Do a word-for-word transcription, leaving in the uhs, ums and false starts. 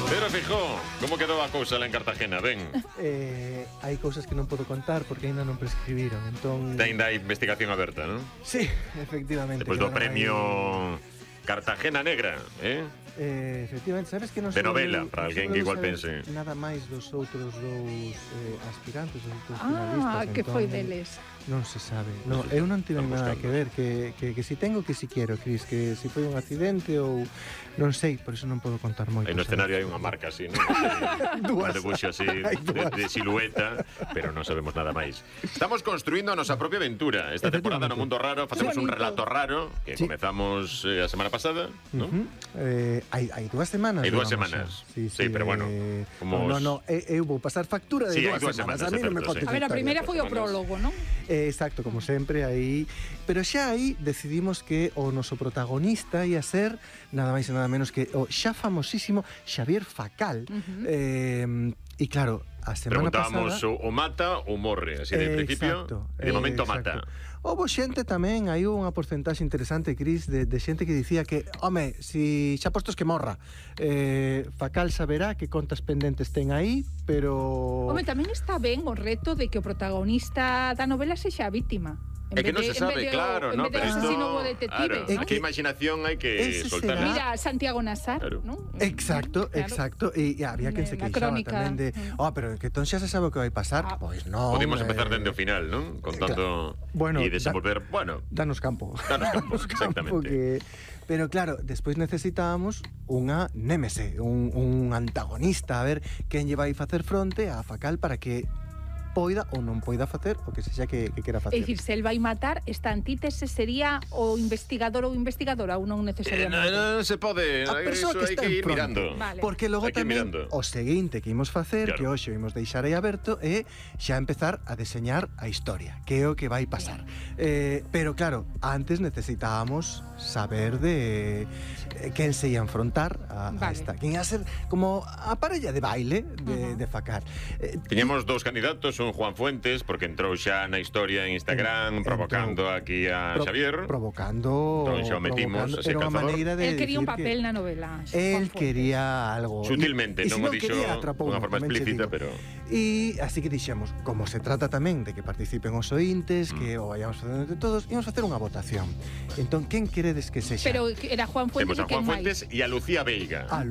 Pedro Fijó, como quedou a cousa lá en Cartagena, ben? Eh, hai cousas que non podo contar porque ainda non prescribiron, entón... Ten ainda a investigación aberta, non? Sí, efectivamente. Despois do quedaron premio aí... Cartagena Negra, eh? Eh, efectivamente, sabes que non De sobrou- novela, para non alguén sobrou que igual saber pense. nada máis dos outros dous eh, aspirantes, os outros Ah, finalistas. que entón, foi deles. Non se sabe. No, se eu non tiven están nada buscando. que ver, que, que, que si tengo, que si quero, Cris, que si foi un accidente ou... Non sei, por iso non podo contar moito. Aí no sabes? escenario hai unha marca así, non? Un Dúas. debuxo así Hai de, dúas. de silueta, pero non sabemos nada máis. Estamos construindo a nosa propia aventura. Esta temporada no Mundo Raro facemos un Bonito. relato raro que Sí. comezamos eh, a semana pasada, non? Uh -huh. eh, hai, hai dúas semanas. Hai dúas digamos, semanas. xa. Sí, Sí, pero bueno, eh, como No, os- no, eh, eu vou pasar factura de Sí, hai dúas dúas semanas. semanas, A mí non me é certo, contes sí. A ver, a historias. primeira foi o semanas. prólogo, non? Eh, exacto, como sempre, aí... Pero xa aí decidimos que o noso protagonista ia ser nada máis e nada menos que o xa famosísimo Xavier Facal. Uh -huh. eh, e claro, a semana Preguntábamos pasada... o, o mata ou morre, así de Eh, principio. exacto, E de eh, momento exacto. mata. Houbo xente tamén, hai unha porcentaxe interesante, Cris, de, de xente que dicía que, home, si xa postos que morra, eh, Facal saberá que contas pendentes ten aí, pero... Home, tamén está ben o reto de que o protagonista da novela sexa a vítima. En É que vez non de- se en vez sabe, de o- claro, en ¿no? vez de Pero isto, asesino o detective, claro, ¿no? aquí a imaginación hai que Ese soltar. será- Mira, Santiago Nazar, Claro. ¿no? Exacto, Claro. exacto. E, e había quen se Na queixaba crónica. tamén de, Mm. oh, pero que entón xa se sabe o que vai pasar. Ah. Pois non. Podemos empezar eh, dende o final, non? Contando Bueno, e desenvolver, bueno, Danos campo. danos campo, exactamente. que... Pero claro, despois necesitábamos unha némese, un, un antagonista, a ver quen lle vai facer fronte a Facal para que poida ou non poida facer o que sexa que, que quera É facer. dicir, se el vai matar, esta antítese sería o investigador ou investigadora ou non Eh, necesariamente. non, non se pode, A persoa iso que hai está que en ir fronte. mirando. Vale. Porque logo Hai que ir tamén mirando. o seguinte que imos facer, Claro. que hoxe imos deixar aí aberto, é xa empezar a deseñar a historia, que é o que vai pasar. Eh, pero claro, antes necesitábamos saber de eh, quen se ia enfrontar a, a Vale. esta. Quen ia ser como a parella de baile de, Ujú. de Facal. Eh, Tiñamos dous candidatos, un Juan Fuentes, porque entrou xa na historia en Instagram, En- provocando aquí a pro- Xavier. Provocando... Entón xa o metimos, provocando, ese era unha calzador. maneira de El quería un decir que papel na novela. Juan él Fuentes. quería algo. Sutilmente, E- e non se o dixo quería, atrapouno, dunha forma tamén che explícita, digo. pero... E así que dixemos, como se trata tamén de que participen os ointes, Mm. que o vayamos facendo entre todos, íamos facer unha votación. Entón, quen queredes que sexa? Pero era Juan Fuentes Temos a e quen Juan máis? Fuentes e a Lucía Veiga. A